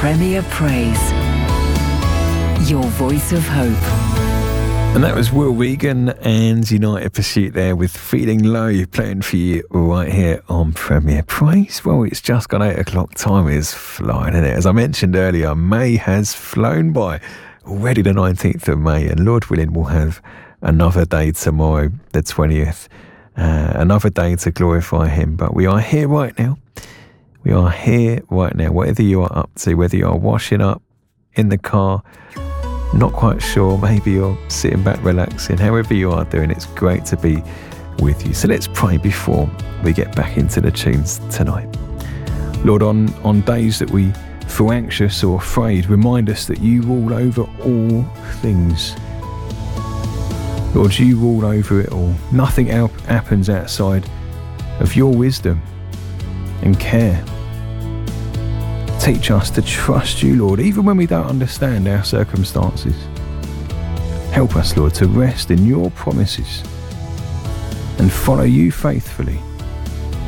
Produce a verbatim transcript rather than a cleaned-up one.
Premier Praise, your voice of hope. And that was Will Regan and United Pursuit there with Feeling Low, playing for you right here on Premier Praise. Well, it's just gone eight o'clock. Time is flying, isn't it? As I mentioned earlier, May has flown by. Already the nineteenth of May, and Lord willing, we'll have another day tomorrow, the twentieth. Uh, another day to glorify Him. But we are here right now. We are here right now. Whatever you are up to, whether you are washing up, in the car, not quite sure, maybe you're sitting back relaxing, however you are doing, it's great to be with you. So let's pray before we get back into the tunes tonight. Lord, on, on days that we feel anxious or afraid, remind us that you rule over all things. Lord, you rule over it all. Nothing else happens outside of your wisdom and care. Teach us to trust you, Lord, even when we don't understand our circumstances. Help us, Lord, to rest in your promises and follow you faithfully.